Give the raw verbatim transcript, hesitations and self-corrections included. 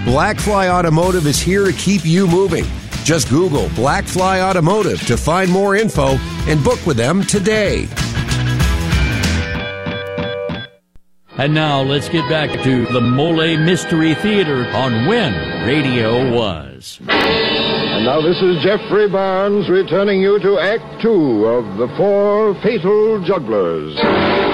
Blackfly Automotive is here to keep you moving. Just Google Blackfly Automotive to find more info and book with them today. And now let's get back to the Mole Mystery Theater on When Radio Was. And now this is Jeffrey Barnes returning you to Act Two of The Four Fatal Jugglers.